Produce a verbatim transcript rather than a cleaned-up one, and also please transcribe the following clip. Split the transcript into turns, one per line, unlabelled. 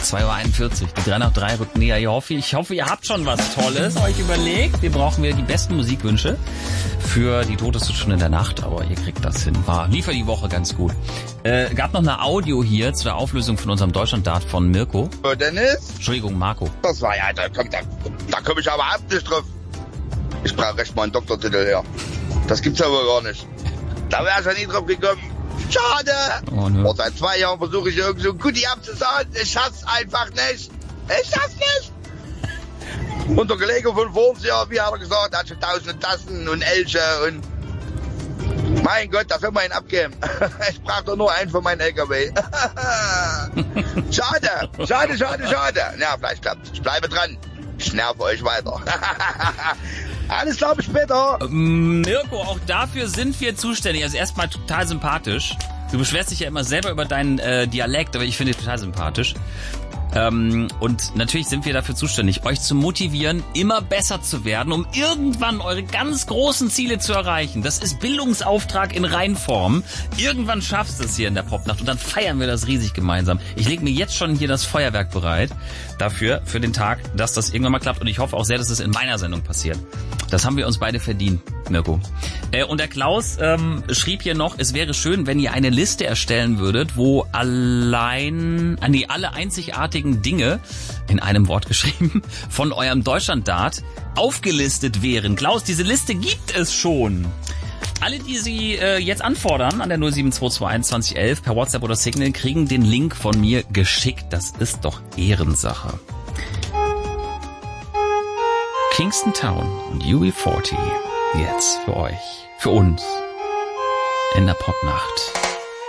zwei Uhr einundvierzig. Die drei nach drei rückt näher. Ich hoffe, ich hoffe, ihr habt schon was Tolles euch überlegt. Wir brauchen wieder die besten Musikwünsche für die toteste Stunde der Nacht. Aber ihr kriegt das hin. War lief die Woche ganz gut. Äh, gab noch eine Audio hier zur Auflösung von unserem Deutschland-Dart von Mirko.
Oh, Dennis?
Entschuldigung, Marco.
Das war ja, da komme da, da komm ich aber ab nicht drauf. Ich brauche recht mal einen Doktortitel her. Das gibt's aber gar nicht. Da wäre ich ja nie drauf gekommen. Schade.
Oh, ne.
Und seit zwei Jahren versuche ich irgendwie so ein Goodie abzusagen. Ich schaff's einfach nicht. Ich schaff's nicht. Und der Kollege von Vormsjahr, wie hat er gesagt, hat schon tausende Tassen und Elche und... Mein Gott, da soll man ihn abgeben. Ich brauche doch nur einen für meinen L K W. Schade, schade, schade, schade. Ja, vielleicht klappt's. Ich bleibe dran. Ich nerve euch weiter. Alles klar, bis später.
Ähm, Mirko, auch dafür sind wir zuständig. Also erstmal total sympathisch. Du beschwerst dich ja immer selber über deinen äh, Dialekt, aber ich finde dich total sympathisch. Ähm, und natürlich sind wir dafür zuständig, euch zu motivieren, immer besser zu werden, um irgendwann eure ganz großen Ziele zu erreichen. Das ist Bildungsauftrag in Reinform. Irgendwann schaffst du es hier in der Popnacht und dann feiern wir das riesig gemeinsam. Ich lege mir jetzt schon hier das Feuerwerk bereit dafür, für den Tag, dass das irgendwann mal klappt. Und ich hoffe auch sehr, dass es in meiner Sendung passiert. Das haben wir uns beide verdient, Mirko. Äh, und der Klaus ähm, schrieb hier noch, es wäre schön, wenn ihr eine Liste erstellen würdet, wo allein, an die alle einzigartigen Dinge, in einem Wort geschrieben, von eurem Deutschland-Dart aufgelistet wären. Klaus, diese Liste gibt es schon. Alle, die sie äh, jetzt anfordern an der null sieben zwei zwei eins zwanzig elf per WhatsApp oder Signal, kriegen den Link von mir geschickt. Das ist doch Ehrensache. Kingston Town und U B vierzig jetzt für euch, für uns in der Popnacht.